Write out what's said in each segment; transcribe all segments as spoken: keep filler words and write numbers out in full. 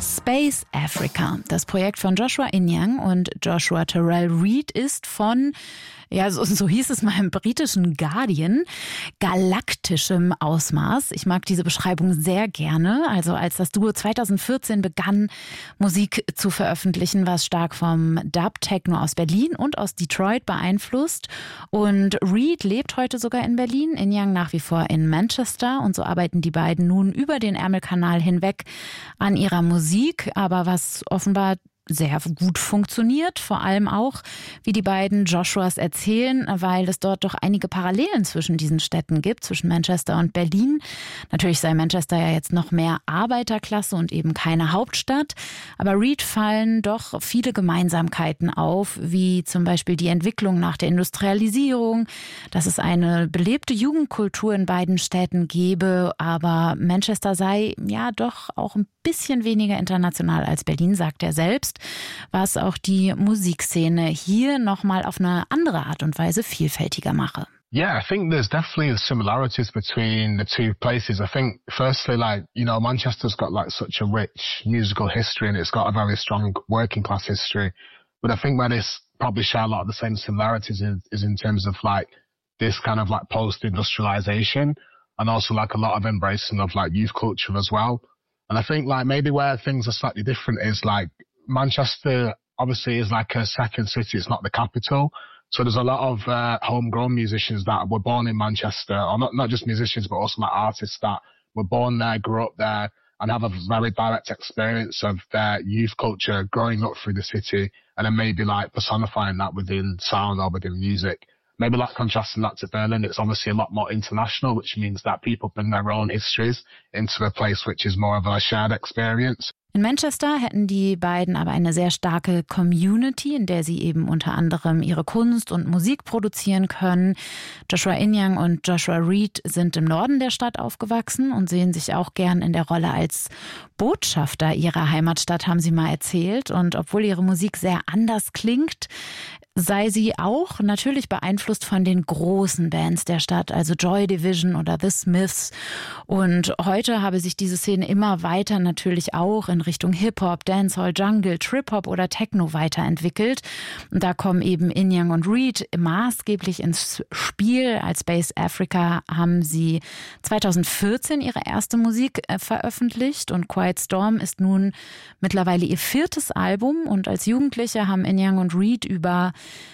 Space Africa. Das Projekt von Joshua Inyang und Joshua Terrell Reid ist von, ja, so, so hieß es mal im britischen Guardian, galaktischem Ausmaß. Ich mag diese Beschreibung sehr gerne. Also als das Duo zweitausendvierzehn begann, Musik zu veröffentlichen, war es stark vom Dub-Techno aus Berlin und aus Detroit beeinflusst. Und Reid lebt heute sogar in Berlin, Inyang nach wie vor in Manchester. Und so arbeiten die beiden nun über den Ärmelkanal hinweg an ihrer Musik. Aber was offenbar sehr gut funktioniert, vor allem auch, wie die beiden Joshuas erzählen, weil es dort doch einige Parallelen zwischen diesen Städten gibt, zwischen Manchester und Berlin. Natürlich sei Manchester ja jetzt noch mehr Arbeiterklasse und eben keine Hauptstadt, aber Reid fallen doch viele Gemeinsamkeiten auf, wie zum Beispiel die Entwicklung nach der Industrialisierung, dass es eine belebte Jugendkultur in beiden Städten gebe, aber Manchester sei ja doch auch ein bisschen weniger international als Berlin, sagt er selbst, was auch die Musikszene hier nochmal auf eine andere Art und Weise vielfältiger mache. Yeah, I think there's definitely similarities between the two places. I think firstly, like, you know, Manchester's got like such a rich musical history and it's got a very strong working class history. But I think where this probably share a lot of the same similarities is, is in terms of like this kind of like post-industrialization and also like a lot of embracing of like youth culture as well. And I think like maybe where things are slightly different is like Manchester obviously is like a second city. It's not the capital. So there's a lot of uh, homegrown musicians that were born in Manchester, or not, not just musicians, but also like artists that were born there, grew up there, and have a very direct experience of their youth culture growing up through the city, and then maybe like personifying that within sound or within music. Maybe like contrasting that to Berlin, it's obviously a lot more international, which means that people bring their own histories into a place which is more of a shared experience. In Manchester hätten die beiden aber eine sehr starke Community, in der sie eben unter anderem ihre Kunst und Musik produzieren können. Joshua Inyang und Joshua Reid sind im Norden der Stadt aufgewachsen und sehen sich auch gern in der Rolle als Botschafter ihrer Heimatstadt, haben sie mal erzählt. Und obwohl ihre Musik sehr anders klingt, sei sie auch natürlich beeinflusst von den großen Bands der Stadt, also Joy Division oder The Smiths. Und heute habe sich diese Szene immer weiter natürlich auch in Richtung Hip-Hop, Dancehall, Jungle, Trip-Hop oder Techno weiterentwickelt. Und da kommen eben Inyang und Reid maßgeblich ins Spiel. Als Space Africa haben sie zweitausendvierzehn ihre erste Musik veröffentlicht und Quiet Storm ist nun mittlerweile ihr viertes Album. Und als Jugendliche haben Inyang und Reid über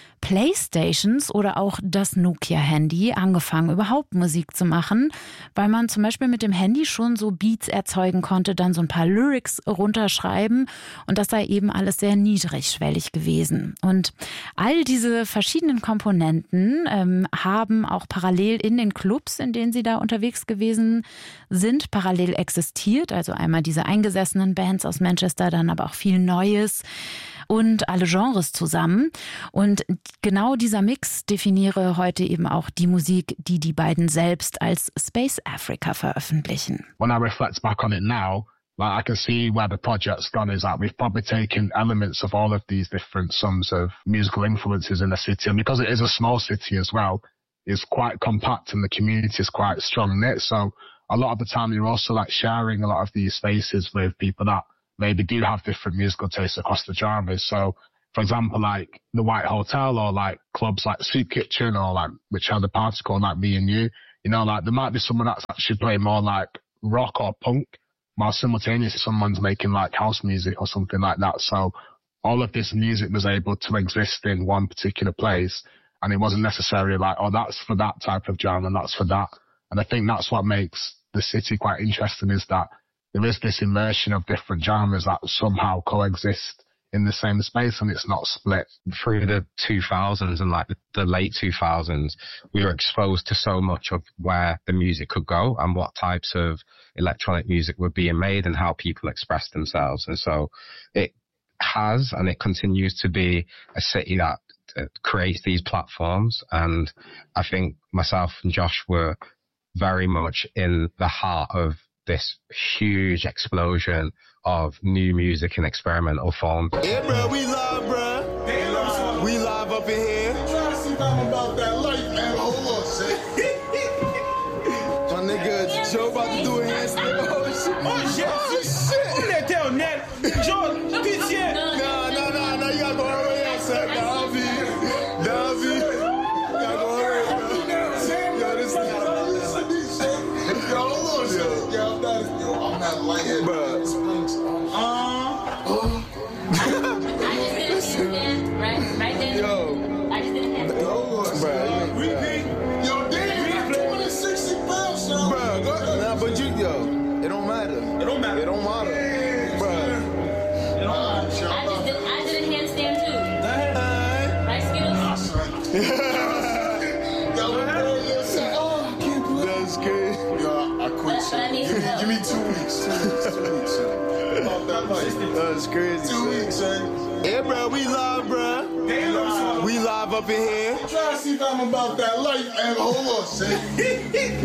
Playstations oder auch das Nokia-Handy angefangen, überhaupt Musik zu machen, weil man zum Beispiel mit dem Handy schon so Beats erzeugen konnte, dann so ein paar Lyrics runterschreiben und das sei eben alles sehr niedrigschwellig gewesen. Und all diese verschiedenen Komponenten ähm, haben auch parallel in den Clubs, in denen sie da unterwegs gewesen sind, parallel existiert. Also einmal diese eingesessenen Bands aus Manchester, dann aber auch viel Neues und alle Genres zusammen. Und genau dieser Mix definiere heute eben auch die Musik, die die beiden selbst als Space Africa veröffentlichen. When I reflect back on it now, like I can see where the project's gone is that we've probably taken elements of all of these different sums of musical influences in the city. And because it is a small city as well, it's quite compact and the community is quite strong knit. So a lot of the time you're also like sharing a lot of these spaces with people that maybe do have different musical tastes across the genres. So, for example, like the White Hotel or like clubs like Soup Kitchen or like which had a party called like Me and You, you know, like there might be someone that's actually playing more like rock or punk, while simultaneously someone's making like house music or something like that. So all of this music was able to exist in one particular place, and it wasn't necessarily like, oh, that's for that type of genre and that's for that. And I think that's what makes the city quite interesting, is that there is this immersion of different genres that somehow coexist in the same space and it's not split. Through the two thousands and like the, the late two thousands, we were exposed to so much of where the music could go and what types of electronic music were being made and how people expressed themselves. And so it has and it continues to be a city that uh, creates these platforms. And I think myself and Josh were very much in the heart of this huge explosion of new music and experimental forms. Yeah, bro, we live, bro. Hey, live. We live up in here. I'm trying to see something about that light, man. Hold on, shit. My nigga Joe about to do a handstand. Oh, shit. Oh, shit. Oh, shit. Who that tell Ned? Jordan, pitié. No, no, no, no, you gotta go all the way outside. Davi, Davi. You gotta go all the way outside. Yo, this is Yo, hold on, shit. Yo, I'm not, yo, I'm not like it. But, uh, I just did a handstand, right? Right there. Yo. I just did a handstand. Hold on, bro. Repeat. Yo, damn, two hundred sixty pounds, son. Bro, go ahead. Nah, but you, yo, it don't matter. It don't matter. It don't matter. Bro. It don't matter. I just did, I did a handstand too. Uh, Right, Skittles? Yo, bro, listen. Oh, I can't believe That's crazy. Yo, I quit. But, but I need to Give me, know. give me two weeks. Two weeks. Two weeks, son. About that life. That's crazy. Two weeks, son. Yeah, bro, we live, bro. We live up in here. Try to see if I'm about that life. Hold on, son.